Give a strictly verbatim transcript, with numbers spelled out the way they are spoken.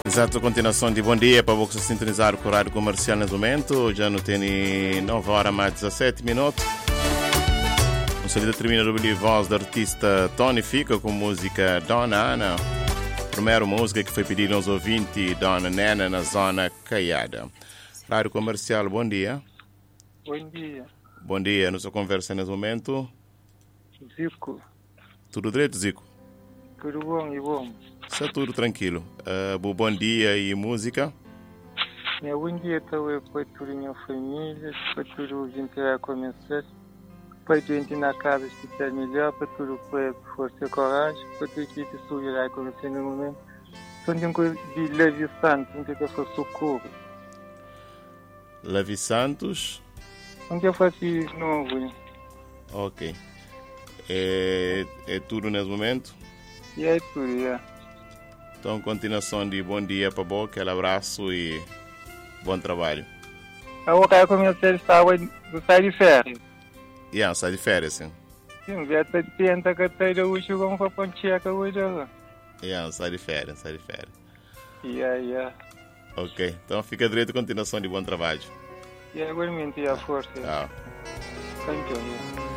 Exato, continuação de bom dia para você sintonizar com o rádio comercial nesse momento. Já não tem nove horas mais dezassete minutos. O salida termina de voz do artista Tony Fica com música Dona Ana. Primeira música que foi pedida aos ouvintes, Dona Nena, na zona Caiada. Rádio comercial, bom dia. Bom dia. Bom dia, nossa conversa nesse momento. Zico. Tudo direito, Zico? Tudo bom e bom. Está tudo tranquilo. Uh, bom dia e música? Meu bom dia também para toda a minha família, para todos os integrantes comerciais, para todos na casa especial melhor, para tudo para força e coragem, para tudo que se sugerir comercial no momento. São de um coisa de Levi Santos, onde eu faço socorro. Levi Santos? Onde eu faço novo. Ok. É, é tudo nesse momento? E é tudo, é. Então, continuação de bom dia para você, aquele abraço e bom trabalho. O cara comercial estava sai de férias. Yeah, sai de férias, sim. Sim, já está tenta que está de hoje como para pontear que hoje lá. Yeah, sai de férias, sai de férias. Yeah, yeah. Ok, então fica direito, continuação de bom trabalho. E igualmente a força. Tchau. Thank you.